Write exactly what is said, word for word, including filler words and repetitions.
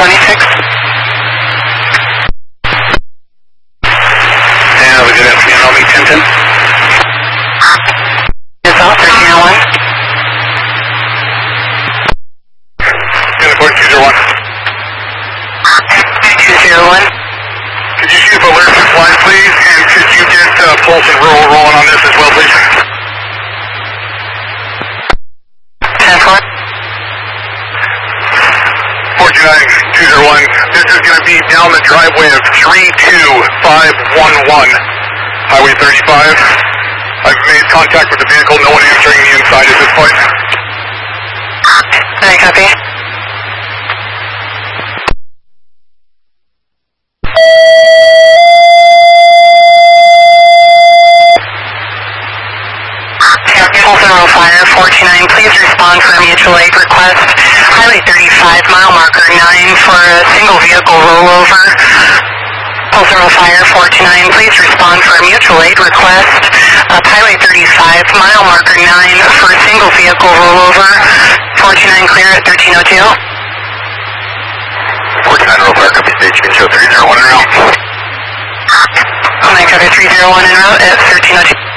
twenty-six. And have a good afternoon, I'll be ten ten. It's all thirteen oh one. Uniform two zero one. two zero one. Could you shoot for alert for flight, please? And could you get uh, Pulse and roll rolling on this as well, please? ten four. four two nine two zero one. This is going to be down the driveway of three two five one one, Highway thirty-five. I've made contact with the vehicle, no one answering the inside at this point. I copy. Pulse and roll fire, four two nine, please respond for a mutual aid request. Highway thirty-five, mile marker nine for a single vehicle rollover. Pulse and roll fire, four two nine, please respond for a mutual aid request. Up Highway thirty-five, mile marker nine for a single vehicle rollover. four two nine clear at thirteen oh two. four two nine roll fire, copy stage, you can show three zero one en route. Oh my God, three zero one en route at thirteen oh two.